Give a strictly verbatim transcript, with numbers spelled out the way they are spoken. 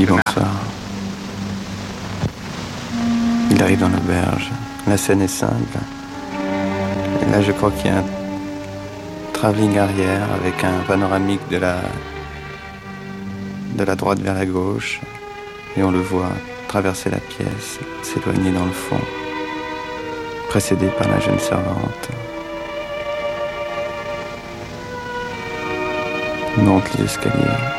dit bonsoir. Il arrive dans l'auberge. La scène est simple. Et là, je crois qu'il y a un travelling arrière avec un panoramique de la, de la droite vers la gauche. Et on le voit traverser la pièce, s'éloigner dans le fond, précédé par la jeune servante. Il monte les escaliers.